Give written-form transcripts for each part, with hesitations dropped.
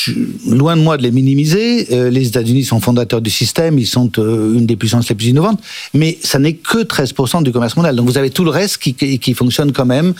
loin de moi de les minimiser. Les États-Unis sont fondateurs du système, ils sont une des puissances les plus innovantes, mais ça n'est que 13% du commerce mondial. Donc vous avez tout le reste qui fonctionne quand même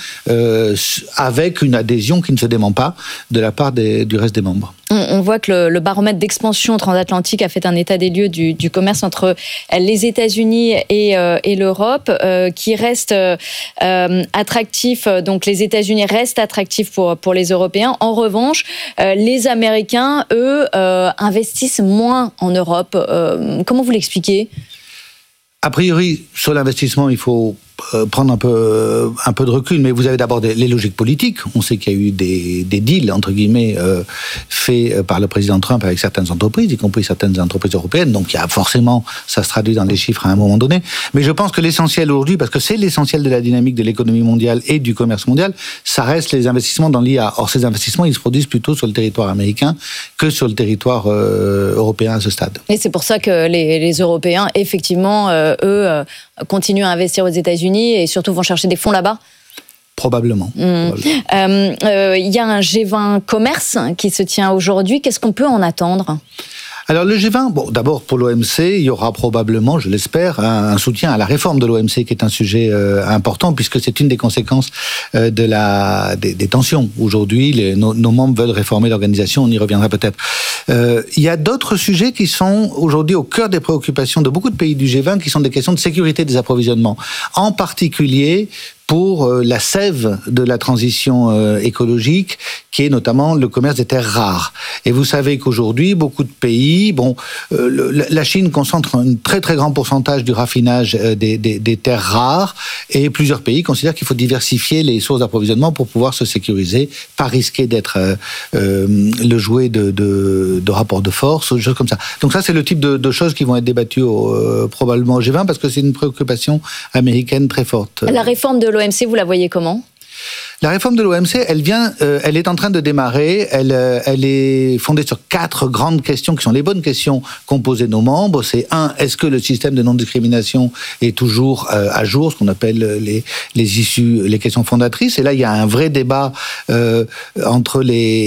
avec une adhésion qui ne se dément pas de la part du reste des membres. On voit que le baromètre d'expansion transatlantique a fait un état des lieux du commerce entre les États-Unis et l'Europe, qui reste attractif. Donc les États-Unis restent attractifs pour les Européens. En revanche, les Américains, eux, investissent moins en Europe. Comment vous l'expliquez ? A priori, sur l'investissement, il faut prendre un peu de recul, mais vous avez d'abord les logiques politiques. On sait qu'il y a eu des deals, entre guillemets, faits par le président Trump avec certaines entreprises, y compris certaines entreprises européennes. Donc il y a forcément, ça se traduit dans les chiffres à un moment donné. Mais je pense que l'essentiel aujourd'hui, parce que c'est l'essentiel de la dynamique de l'économie mondiale et du commerce mondial, ça reste les investissements dans l'IA. Or, ces investissements, ils se produisent plutôt sur le territoire américain que sur le territoire européen à ce stade. Et c'est pour ça que les Européens, effectivement, eux, continuent à investir aux États-Unis et surtout vont chercher des fonds là-bas ? Probablement. Il y a un G20 commerce qui se tient aujourd'hui. Qu'est-ce qu'on peut en attendre ? Alors le G20, bon, d'abord pour l'OMC, il y aura probablement, je l'espère, un soutien à la réforme de l'OMC qui est un sujet important puisque c'est une des conséquences des tensions. Aujourd'hui, nos membres veulent réformer l'organisation, on y reviendra peut-être. Il y a d'autres sujets qui sont aujourd'hui au cœur des préoccupations de beaucoup de pays du G20 qui sont des questions de sécurité des approvisionnements. En particulier pour la sève de la transition écologique, qui est notamment le commerce des terres rares. Et vous savez qu'aujourd'hui, beaucoup de pays, la Chine concentre un très très grand pourcentage du raffinage des terres rares, et plusieurs pays considèrent qu'il faut diversifier les sources d'approvisionnement pour pouvoir se sécuriser, pas risquer d'être le jouet de rapports de force, ou des choses comme ça. Donc ça, c'est le type de choses qui vont être débattues probablement au G20, parce que c'est une préoccupation américaine très forte. La réforme de l'OMC, vous la voyez comment ? La réforme de l'OMC, elle est en train de démarrer. Elle est fondée sur 4 grandes questions qui sont les bonnes questions qu'ont posées nos membres. C'est 1, est-ce que le système de non-discrimination est toujours à jour, ce qu'on appelle les issues, les questions fondatrices. Et là, il y a un vrai débat entre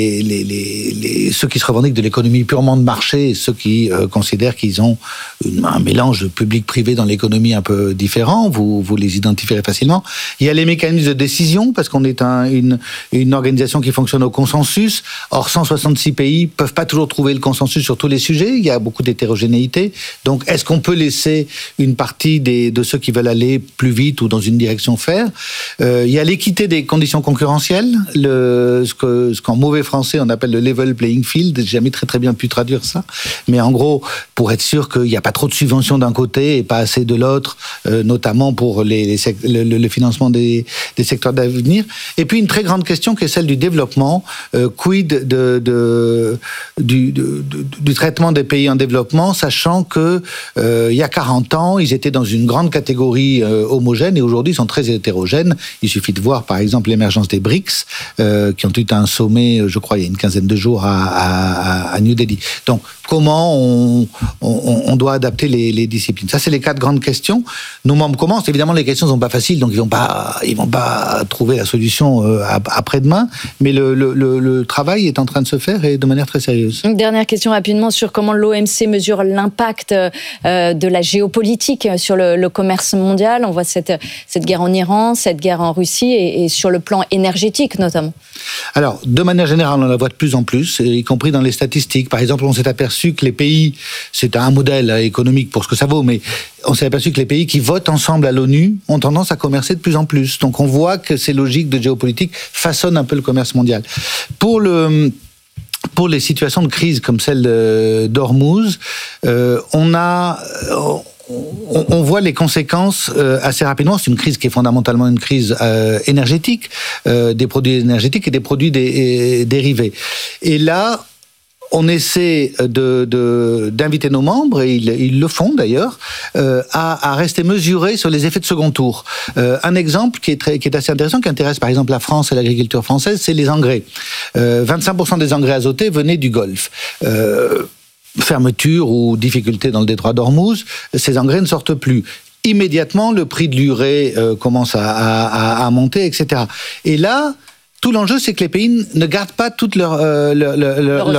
ceux qui se revendiquent de l'économie purement de marché et ceux qui considèrent qu'ils ont un mélange public-privé dans l'économie un peu différent. Vous les identifierez facilement. Il y a les mécanismes de décision, parce qu'on est une organisation qui fonctionne au consensus. Or, 166 pays peuvent pas toujours trouver le consensus sur tous les sujets. Il y a beaucoup d'hétérogénéité. Donc, est-ce qu'on peut laisser une partie de ceux qui veulent aller plus vite ou dans une direction faire ? Il y a l'équité des conditions concurrentielles, ce qu'en mauvais français on appelle le level playing field. J'ai jamais très très bien pu traduire ça. Mais en gros, pour être sûr qu'il n'y a pas trop de subventions d'un côté et pas assez de l'autre, notamment pour le financement des secteurs d'avenir. Et puis une très grande question qui est celle du développement. Quid du traitement des pays en développement, sachant que il y a 40 ans, ils étaient dans une grande catégorie homogène et aujourd'hui ils sont très hétérogènes. Il suffit de voir par exemple l'émergence des BRICS qui ont eu un sommet, je crois, il y a une quinzaine de jours à New Delhi. Donc comment on doit adapter les disciplines. Ça, c'est les 4 grandes questions. Nos membres commencent. Évidemment, les questions ne sont pas faciles, donc ils vont pas trouver la solution après-demain, mais le travail est en train de se faire et de manière très sérieuse. Une dernière question rapidement sur comment l'OMC mesure l'impact de la géopolitique sur le commerce mondial. On voit cette guerre en Iran, cette guerre en Russie et sur le plan énergétique notamment. Alors, de manière générale, on la voit de plus en plus, y compris dans les statistiques. Par exemple, on s'est aperçu que les pays, c'est un modèle économique pour ce que ça vaut, mais on s'est aperçu que les pays qui votent ensemble à l'ONU ont tendance à commercer de plus en plus. Donc on voit que ces logiques de géopolitique façonnent un peu le commerce mondial. Pour les situations de crise comme celle d'Ormuz, on voit les conséquences assez rapidement. C'est une crise qui est fondamentalement une crise énergétique, des produits énergétiques et des produits dérivés. Et là, on essaie d'inviter nos membres, et ils le font d'ailleurs, à rester mesurés sur les effets de second tour. Un exemple qui est assez intéressant, qui intéresse par exemple la France et l'agriculture française, c'est les engrais. 25% des engrais azotés venaient du Golfe. Fermeture ou difficulté dans le détroit d'Ormuz, ces engrais ne sortent plus. Immédiatement, le prix de l'urée commence à monter, etc. Et là, tout l'enjeu, c'est que les pays ne gardent pas toutes leurs